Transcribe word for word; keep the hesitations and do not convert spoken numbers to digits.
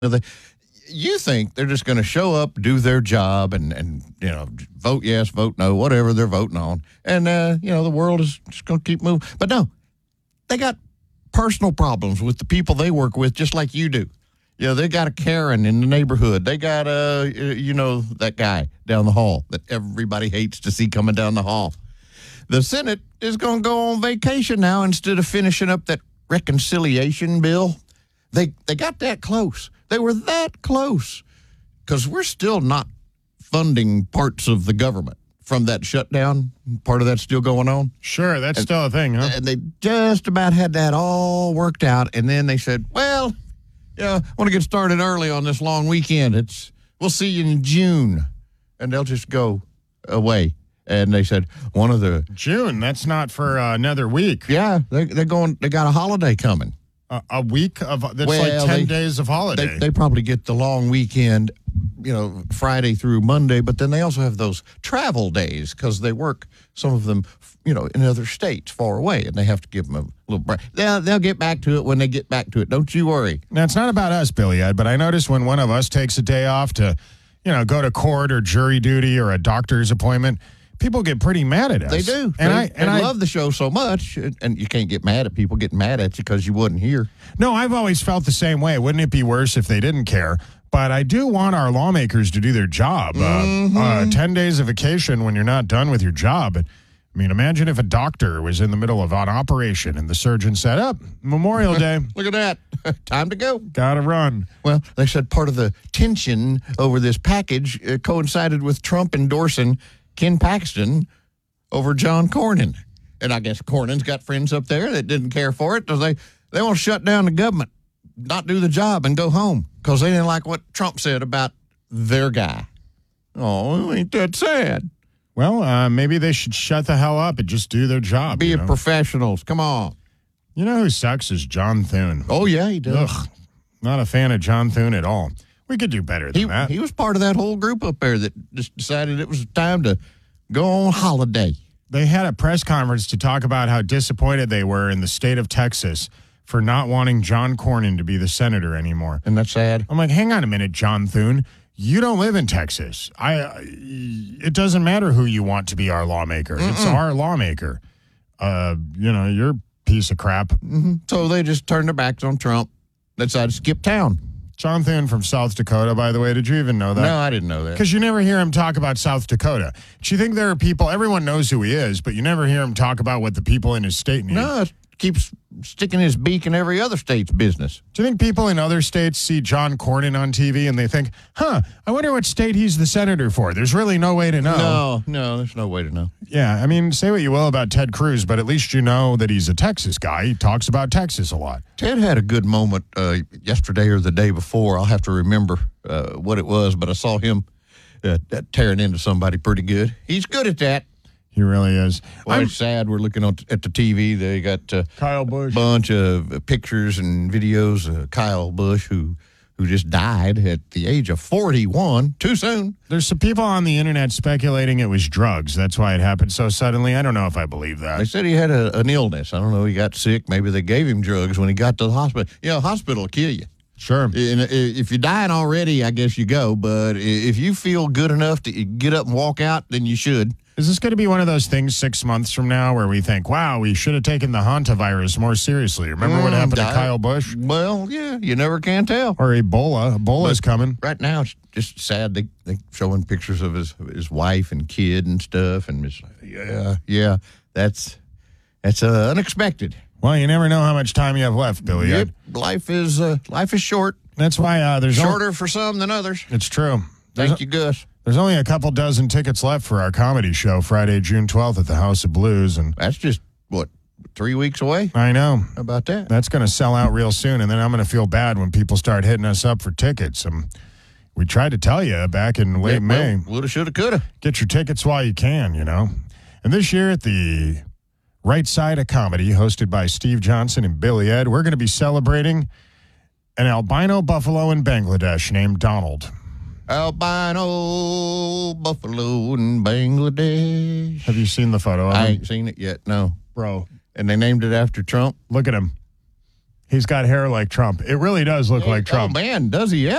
They, you think they're just going to show up, do their job, and, and you know, vote yes, vote no, whatever they're voting on. And, uh, you know, the world is just going to keep moving. But no, they got personal problems with the people they work with, just like you do. You know, they got a Karen in the neighborhood. They got, a, you know, that guy down the hall that everybody hates to see coming down the hall. The Senate is going to go on vacation now instead of finishing up that reconciliation bill. They they got that close. They were that close because we're still not funding parts of the government from that shutdown. Part of that's still going on. Sure, that's and, still a thing, huh? And they just about had that all worked out. And then they said, well, yeah, I want to get started early on this long weekend. It's we'll see you in June. And they'll just go away. And they said one of the June, that's not for uh, another week. Yeah, they, they're going. They got a holiday coming. Uh, a week of that's well, like ten they, days of holiday. They, they probably get the long weekend, you know, Friday through Monday. But then they also have those travel days because they work. Some of them, you know, in other states far away, and they have to give them a little break. They'll they'll get back to it when they get back to it. Don't you worry. Now it's not about us, Billy Ed, but I notice when one of us takes a day off to, you know, go to court or jury duty or a doctor's appointment, people get pretty mad at us. They do. And they, I and they I love the show so much, and you can't get mad at people getting mad at you because you wasn't here. No, I've always felt the same way. Wouldn't it be worse if they didn't care? But I do want our lawmakers to do their job. Mm-hmm. Uh, uh, ten days of vacation when you're not done with your job. I mean, imagine if a doctor was in the middle of an operation and the surgeon said, up, oh, Memorial Day. Look at that. Time to go. Gotta run. Well, they said part of the tension over this package uh, coincided with Trump endorsing Ken Paxton over John Cornyn. And I guess Cornyn's got friends up there that didn't care for it. So they, they want to shut down the government, not do the job, and go home because they didn't like what Trump said about their guy. Oh, ain't that sad? Well, uh, maybe they should shut the hell up and just do their job. Be you a know? professionals. Come on. You know who sucks is John Thune. Oh, yeah, he does. Ugh, not a fan of John Thune at all. We could do better than He, that. he was part of that whole group up there that just decided it was time to go on holiday. They had a press conference to talk about how disappointed they were in the state of Texas for not wanting John Cornyn to be the senator anymore. And that's sad. I'm like, hang on a minute, John Thune. You don't live in Texas. I. Uh, it doesn't matter who you want to be our lawmaker. Mm-mm. It's our lawmaker. Uh, you know, you're a piece of crap. Mm-hmm. So they just turned their backs on Trump. They decided to skip town. John Thune from South Dakota, by the way. Did you even know that? No, I didn't know that. Because you never hear him talk about South Dakota. Do you think there are people, everyone knows who he is, but you never hear him talk about what the people in his state need? No, it keeps sticking his beak in every other state's business. Do you think people in other states see John Cornyn on T V and they think, huh, I wonder what state he's the senator for? There's really no way to know. No, no, there's no way to know. Yeah, I mean, say what you will about Ted Cruz, but at least you know that he's a Texas guy. He talks about Texas a lot. Ted had a good moment uh, yesterday or the day before. I'll have to remember uh, what it was, but I saw him uh, tearing into somebody pretty good. He's good at that. He really is. Well, I'm it's sad. We're looking at the T V. They got uh, Kyle Busch. a bunch of pictures and videos of Kyle Busch, who who just died at the age of forty-one. Too soon. There's some people on the internet speculating it was drugs. That's why it happened so suddenly. I don't know if I believe that. They said he had a, an illness. I don't know. He got sick. Maybe they gave him drugs when he got to the hospital. You know, hospital will kill you. Sure. And if you're dying already, I guess you go. But if you feel good enough to get up and walk out, then you should. Is this going to be one of those things six months from now where we think, wow, we should have taken the hantavirus more seriously? Remember mm, what happened to Kyle Busch? Well, yeah, you never can tell. Or Ebola. Ebola's but coming. Right now, it's just sad. They they showing pictures of his his wife and kid and stuff. And it's, yeah, yeah, that's, that's uh, unexpected. Well, you never know how much time you have left, Billy. Yep, life is uh, life is short. That's why uh, there's shorter only, for some than others. It's true. There's Thank you, Gus. There's only a couple dozen tickets left for our comedy show Friday, June twelfth at the House of Blues, and that's just what three weeks away. I know. How about that? That's going to sell out real soon, and then I'm going to feel bad when people start hitting us up for tickets. Um, we tried to tell you back in late yeah, May. Well, woulda, shoulda, coulda. Get your tickets while you can, you know. And this year at the Right Side of Comedy, hosted by Steve Johnson and Billy Ed, we're going to be celebrating an albino buffalo in Bangladesh named Donald. Albino buffalo in Bangladesh. Have you seen the photo of him? I ain't seen it yet, no. Bro. And they named it after Trump? Look at him. He's got hair like Trump. It really does look Hey, like Trump. Oh, man, does he? Yeah.